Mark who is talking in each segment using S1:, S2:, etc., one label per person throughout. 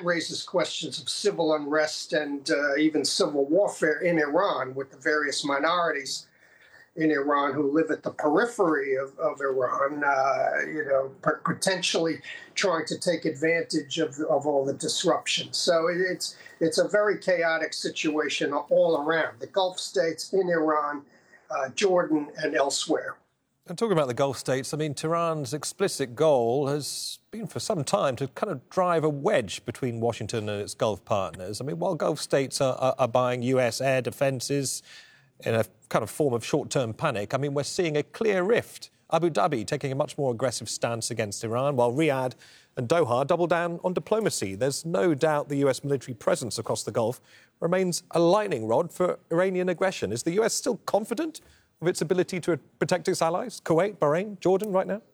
S1: raises questions of civil unrest and even civil warfare in Iran with the various minorities in Iran who live at the periphery of Iran, potentially trying to take advantage of all the disruption. So it's a very chaotic situation all around the Gulf states, in Iran, Jordan, and elsewhere.
S2: And talking about the Gulf states, I mean, Tehran's explicit goal has been for some time to kind of drive a wedge between Washington and its Gulf partners. I mean, while Gulf states are buying US air defences in a kind of form of short-term panic, I mean, we're seeing a clear rift. Abu Dhabi taking a much more aggressive stance against Iran, while Riyadh and Doha double down on diplomacy. There's no doubt the US military presence across the Gulf remains a lightning rod for Iranian aggression. Is the US still confident of its ability to protect its allies, Kuwait, Bahrain, Jordan, right now?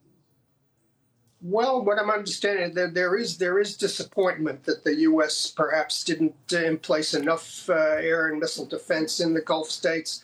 S1: Well, what I'm understanding, there is disappointment that the U.S. perhaps didn't place enough air and missile defense in the Gulf states,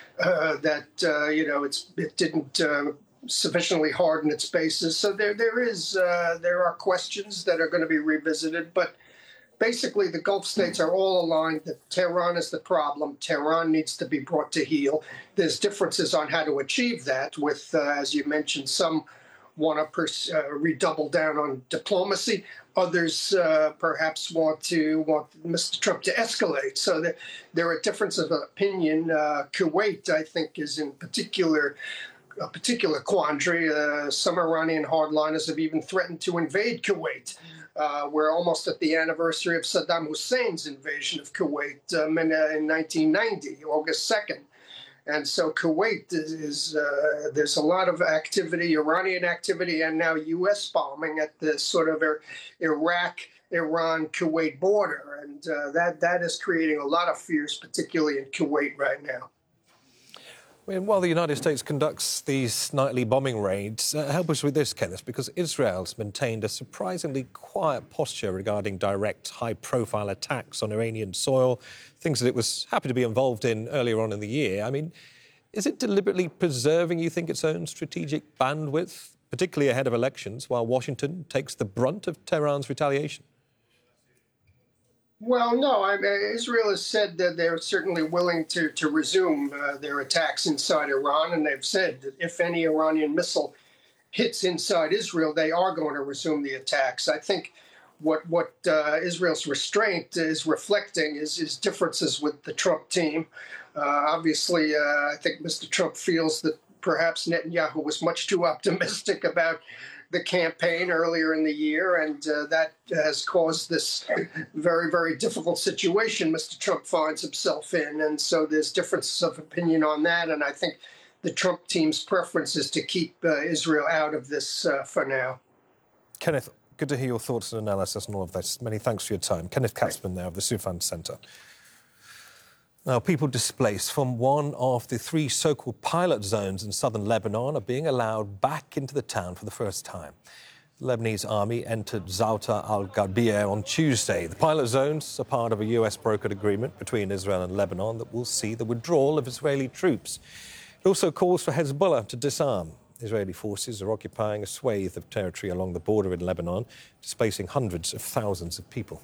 S1: it didn't sufficiently harden its bases. So there are questions that are going to be revisited, but basically the Gulf states are all aligned that Tehran is the problem. Tehran needs to be brought to heel. There's differences on how to achieve that with, as you mentioned, some want to redouble down on diplomacy. Others perhaps want Mr. Trump to escalate. So there are differences of opinion. Kuwait, I think, is in a particular quandary. Some Iranian hardliners have even threatened to invade Kuwait. We're almost at the anniversary of Saddam Hussein's invasion of Kuwait in 1990, August 2nd. And so Kuwait there's a lot of activity, Iranian activity, and now U.S. bombing at the sort of Iraq-Iran-Kuwait border. And that is creating a lot of fears, particularly in Kuwait right now.
S2: I mean, while the United States conducts these nightly bombing raids, help us with this, Kenneth, because Israel's maintained a surprisingly quiet posture regarding direct, high-profile attacks on Iranian soil, things that it was happy to be involved in earlier on in the year. I mean, is it deliberately preserving, you think, its own strategic bandwidth, particularly ahead of elections, while Washington takes the brunt of Tehran's retaliation?
S1: Well, no. Israel has said that they're certainly willing to resume their attacks inside Iran, and they've said that if any Iranian missile hits inside Israel, they are going to resume the attacks. I think what Israel's restraint is reflecting is differences with the Trump team. Obviously, I think Mr. Trump feels that perhaps Netanyahu was much too optimistic about the campaign earlier in the year, and that has caused this very, very difficult situation Mr. Trump finds himself in. And so there's differences of opinion on that, and I think the Trump team's preference is to keep Israel out of this for now.
S2: Kenneth, good to hear your thoughts and analysis on all of this. Many thanks for your time. Kenneth Katzman there of the Soufan Centre. Now, people displaced from one of the 3 so-called pilot zones in southern Lebanon are being allowed back into the town for the first time. The Lebanese army entered Zouta al-Gharbia on Tuesday. The pilot zones are part of a US brokered agreement between Israel and Lebanon that will see the withdrawal of Israeli troops. It also calls for Hezbollah to disarm. Israeli forces are occupying a swathe of territory along the border in Lebanon, displacing hundreds of thousands of people.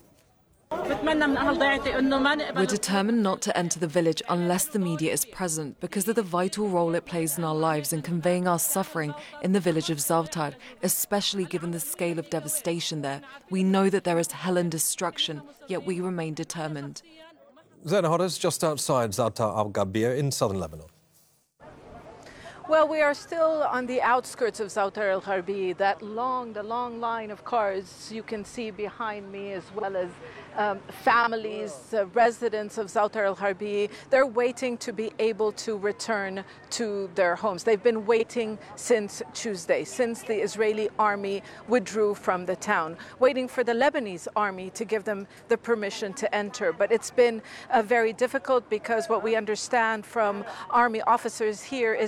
S3: We're determined not to enter the village unless the media is present because of the vital role it plays in our lives in conveying our suffering in the village of Zoutar, especially given the scale of devastation there. We know that there is hell and destruction, yet we remain determined.
S2: Zena Hodders, just outside Zouta al-Gharbia in southern Lebanon.
S4: Well, we are still on the outskirts of Zoutar al-Gharbia, the long line of cars you can see behind me, as well as families, residents of Zoutar al-Gharbia. They're waiting to be able to return to their homes. They've been waiting since Tuesday, since the Israeli army withdrew from the town, waiting for the Lebanese army to give them the permission to enter. But it's been very difficult because what we understand from army officers here is that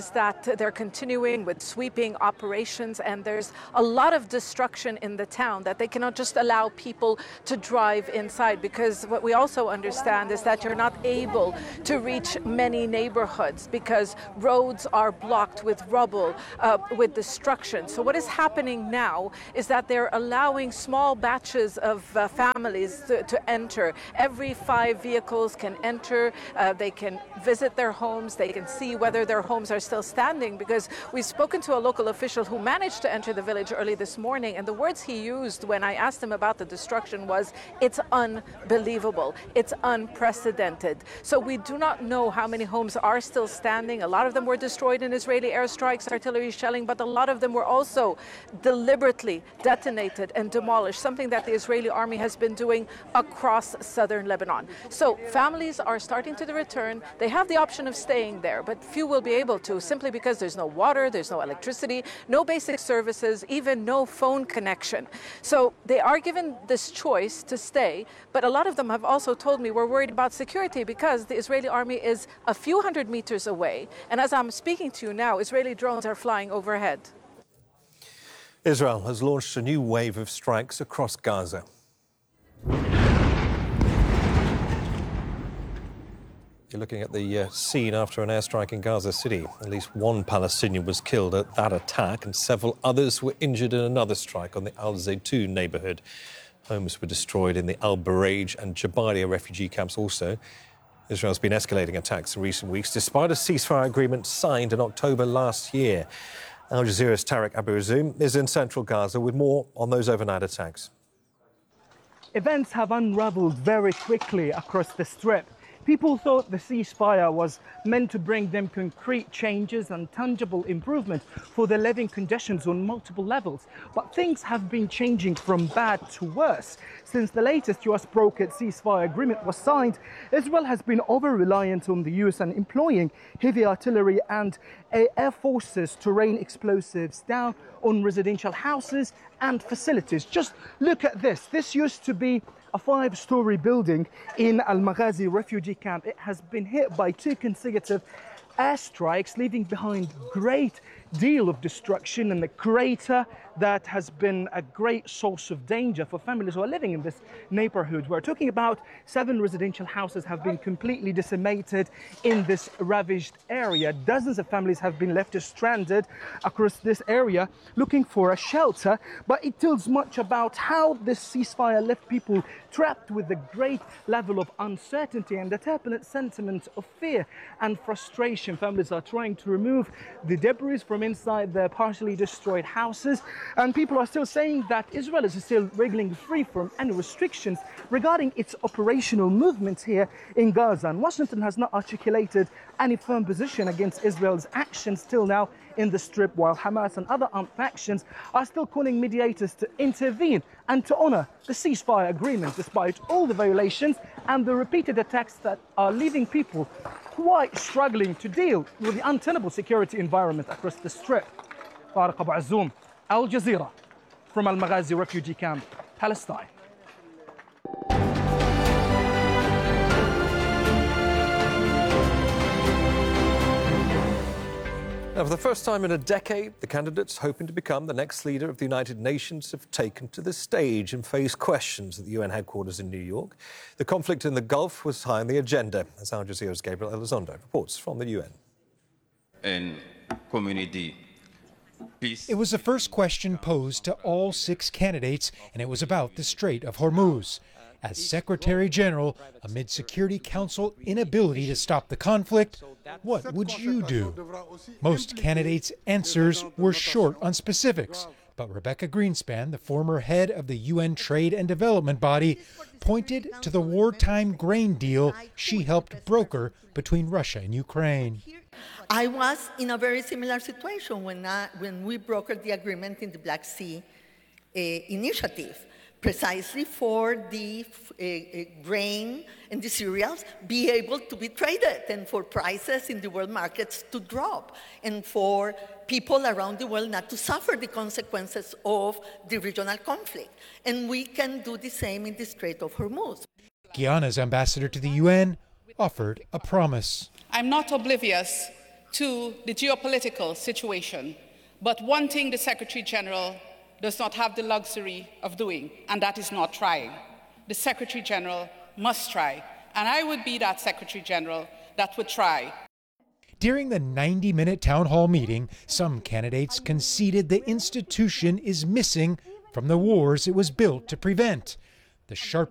S4: they're continuing with sweeping operations, and there's a lot of destruction in the town that they cannot just allow people to drive inside, because what we also understand is that you're not able to reach many neighborhoods because roads are blocked with rubble, with destruction. So what is happening now is that they're allowing small batches of families to enter. Every 5 vehicles can enter. They can visit their homes. They can see whether their homes are still standing, because we've spoken to a local official who managed to enter the village early this morning, and the words he used when I asked him about the destruction was, "It's unbelievable. It's unprecedented." So we do not know how many homes are still standing. A lot of them were destroyed in Israeli airstrikes, artillery shelling, but a lot of them were also deliberately detonated and demolished, something that the Israeli army has been doing across southern Lebanon. So families are starting to return. They have the option of staying there, but few will be able to, simply because there's no water, there's no electricity, no basic services, even no phone connection. So they are given this choice to stay, but a lot of them have also told me we're worried about security because the Israeli army is a few hundred meters away, and as I'm speaking to you now, Israeli drones are flying overhead.
S2: Israel has launched a new wave of strikes across Gaza. You're looking at the scene after an airstrike in Gaza City. At least one Palestinian was killed at that attack, and several others were injured in another strike on the Al Zaytun neighbourhood. Homes were destroyed in the Al Barej and Jabalia refugee camps also. Israel's been escalating attacks in recent weeks, despite a ceasefire agreement signed in October last year. Al Jazeera's Tariq Abu Azoum is in central Gaza with more on those overnight attacks.
S5: Events have unraveled very quickly across the Strip. People thought the ceasefire was meant to bring them concrete changes and tangible improvement for their living conditions on multiple levels. But things have been changing from bad to worse. Since the latest US-brokered ceasefire agreement was signed, Israel has been over-reliant on the US and employing heavy artillery and air forces to rain explosives down on residential houses and facilities. Just look at this. This used to be a 5-story building in Al Maghazi refugee camp. It has been hit by 2 consecutive airstrikes, leaving behind great deal of destruction and a crater that has been a great source of danger for families who are living in this neighborhood. We're talking about 7 residential houses have been completely decimated in this ravaged area. Dozens of families have been left stranded across this area looking for a shelter, but it tells much about how this ceasefire left people trapped with a great level of uncertainty and a turbulent sentiment of fear and frustration. Families are trying to remove the debris from inside their partially destroyed houses, and people are still saying that Israel is still wriggling free from any restrictions regarding its operational movements here in Gaza. And Washington has not articulated any firm position against Israel's actions till now in the Strip, while Hamas and other armed factions are still calling mediators to intervene and to honor the ceasefire agreement, despite all the violations and the repeated attacks that are leaving people quite struggling to deal with the untenable security environment across the Strip. Tariq Abu Azoum, Al Jazeera, from Al Maghazi refugee camp, Palestine.
S2: Now, for the first time in a decade, the candidates hoping to become the next leader of the United Nations have taken to the stage and faced questions at the UN headquarters in New York. The conflict in the Gulf was high on the agenda, as Al Jazeera's Gabriel Elizondo reports from the UN.
S6: It was the first question posed to all 6 candidates, and it was about the Strait of Hormuz. As Secretary General, amid Security Council inability to stop the conflict, what would you do? Most candidates' answers were short on specifics, but Rebecca Greenspan, the former head of the UN Trade and Development Body, pointed to the wartime grain deal she helped broker between Russia and Ukraine.
S7: I was in a very similar situation when we brokered the agreement in the Black Sea initiative, precisely for the grain and the cereals be able to be traded and for prices in the world markets to drop and for people around the world not to suffer the consequences of the regional conflict. And we can do the same in the Strait of Hormuz.
S6: Guyana's ambassador to the UN offered a promise.
S8: I'm not oblivious to the geopolitical situation. But one thing the Secretary General does not have the luxury of doing, and that is not trying. The Secretary General must try, and I would be that Secretary General that would try.
S6: During the 90-minute town hall meeting, some candidates conceded the institution is missing from the wars it was built to prevent. The sharp